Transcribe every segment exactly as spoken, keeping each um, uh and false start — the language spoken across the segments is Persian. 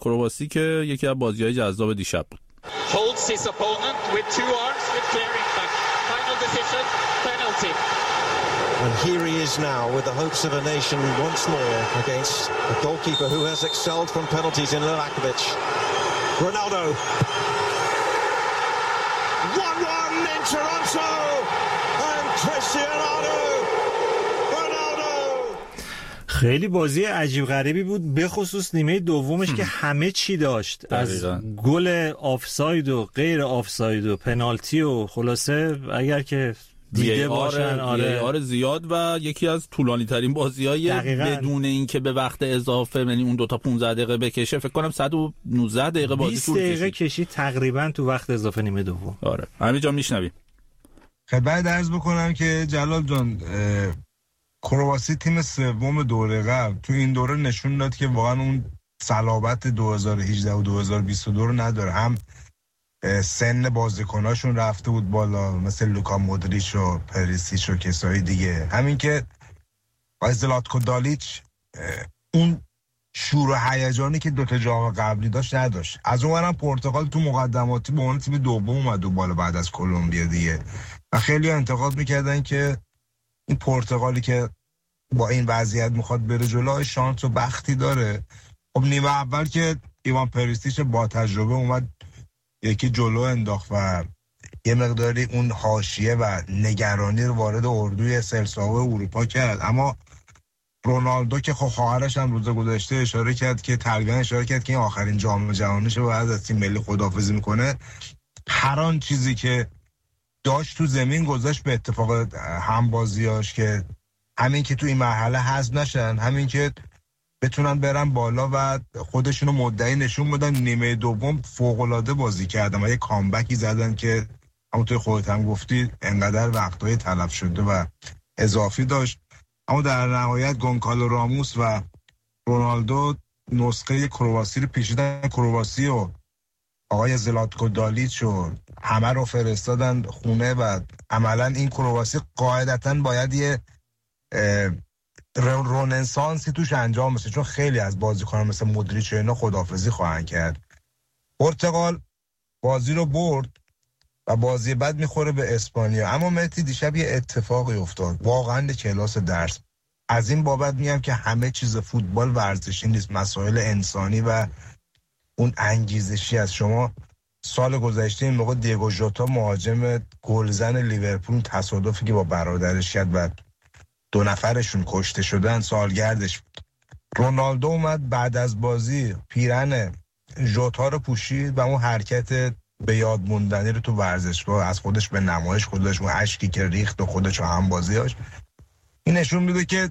کرواسی که یکی از بازی‌های جذاب دیشب بود. Holds his opponent with two arms with clear impact. Final decision, penalty. And here he is now with the hopes of a nation once more against a goalkeeper who has excelled from penalties in Livakovic. Ronaldo. one one in Toronto. And Cristiano Ronaldo. خیلی بازی عجیب غریبی بود، به خصوص نیمه دومش که همه چی داشت. دقیقا. از گل آفساید و غیر آفساید و پنالتی و خلاصه اگر که دیده باشن آره آره زیاد و یکی از طولانی ترین بازی‌های بدون اینکه به وقت اضافه یعنی اون دو تا پانزده دقیقه بکشه، فکر کنم صد و نوزده دقیقه بازی طول کشید. بیست دقیقه کشید تقریبا تو وقت اضافه نیمه دوم. آره همین جا میشنویم. خدمت عرض بکنم که جلال جان کرواسی تیم سوم دوره قبل تو این دوره نشون داد که واقعا اون صلابت دو هزار و هجده و دو هزار و بیست و دو رو نداره. هم سن بازیکناشون رفته بود بالا مثل لوکا مودریچ و پریسیچ و کسای دیگه، همین که زلاتکو دالیچ اون شور و هیجانی که دوتا جام قبلی داشت نداشت. از اونورم پرتغال تو مقدماتی به عنوان تیم دوم اومد و بالا بعد از کلمبیا دیگه و خیلی انتقاد میکردن که این پرتغالی که با این وضعیت میخواد بره جلو شانس و بختی داره. خب نیمه اول که ایوان پریسیچ با تجربه اومد یکی جلو انداخت و یه مقداری اون حاشیه و نگرانی رو وارد اردوی سلساو اروپا کرد، اما رونالدو که خب خواهرش هم روز گذشته اشاره کرد که تقریبا اشاره کرد که این آخرین جام جهانیشه و بعد از تیم ملی خداحافظی میکنه، هر آن چیزی که داشت تو زمین گذاشت به اتفاق همبازیاش که همین که تو این مرحله حذف نشن، همین که بتونن برن بالا و خودشونو مدعی نشون بدن. نیمه دوم فوق‌العاده بازی کردن و یه کامبکی زدن که همونطور خودت هم گفتی انقدر وقتای تلف شده و اضافی داشت، اما در نهایت گونکالو راموس و رونالدو نسخه کرواسی رو پیچیدن. کرواسی و آقای زلاتکو دالیچ و همه رو فرستادن خونه و عملا این کرواسی قاعدتاً باید یه روننسانسی توش انجام بشه، چون خیلی از بازیکنان مثل مودریچ و اینا خداحافظی خواهند کرد. پرتغال بازی رو برد و بازی بعد میخوره به اسپانیا، اما مهدی دیشب یه اتفاقی افتاد واقعا کلاس درس. از این بابت میگم که همه چیز فوتبال ورزشی نیست، مسائل انسانی و اون انگیزشی از شما. سال گذشته این موقع دیگو ژوتا مهاجم گلزن لیورپول تصادفی که با برادرش کرد و دو نفرشون کشته شدن سالگردش بود. رونالدو اومد بعد از بازی پیرن ژوتا رو پوشید و اون حرکت به یاد موندنی رو تو ورزشگاه از خودش به نمایش گذاشت، اون اشکی که ریخت و خودش و هم بازیاش. این نشون میده که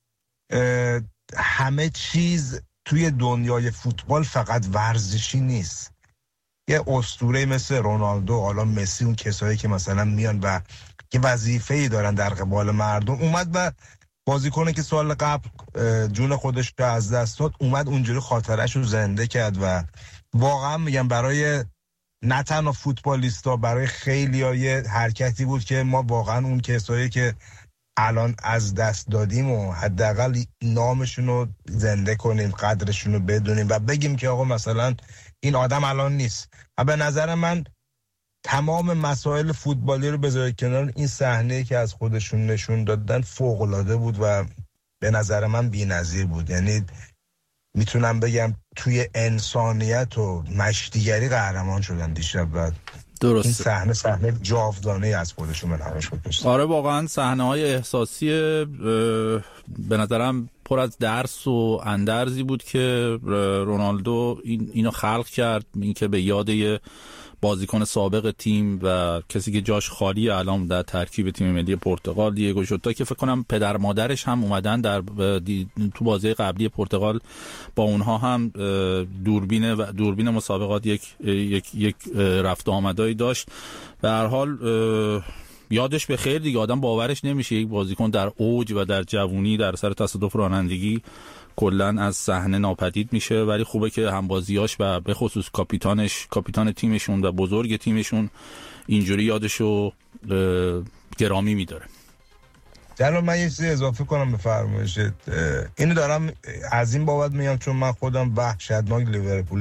همه چیز توی دنیای فوتبال فقط ورزشی نیست. یه اسطوره مثل رونالدو، حالا مسی، اون کسایی که مثلا میان و که وظیفه‌ای دارن در قبال مردم، اومد و بازیکنی که سال قبل جون خودش رو از دست داد اومد اونجوری خاطرش رو زنده کرد و واقعا میگم برای نه تنها فوتبالیستا، برای خیلی‌ها یه حرکتی بود که ما واقعا اون کسایی که الان از دست دادیم و حداقل نامشون رو زنده کنیم، قدرشون رو بدونیم و بگیم که آقا مثلا این آدم الان نیست. و به نظر من تمام مسائل فوتبالی رو بذارید کنار، این صحنه‌ای که از خودشون نشون دادن فوق‌العاده بود و به نظر من بی‌نظیر بود. یعنی میتونم بگم توی انسانیت و مشتیگری قهرمان شدن دیشب و درسته. این صحنه صحنه جاودانه از خودشون منحوش بود. آره واقعا صحنه‌های احساسی به نظرم پر از درس و اندرزی بود که رونالدو این اینو خلق کرد، این که به یاد یه بازیکن سابق تیم و کسی که جاش خالی الان در ترکیب تیم ملی پرتغال، دیگو ژوتا، که فکر کنم پدر مادرش هم اومدن در تو بازی قبلی پرتغال با اونها هم دوربین و دوربین مسابقات یک یک یک رفت و آمدایی داشت. به هر حال یادش به خیر دیگه، آدم باورش نمیشه یک بازیکن در اوج و در جوونی در سر تصادف رانندگی کلن از صحنه ناپدید میشه، ولی خوبه که همبازیاش و به خصوص کاپیتانش، کاپیتان تیمشون و بزرگ تیمشون اینجوری یادشو گرامی میداره. جلال من یه چیزی اضافه کنم به فرمایشت. اینو دارم از این بابت میگم چون من خودم وحشتناک لیورپول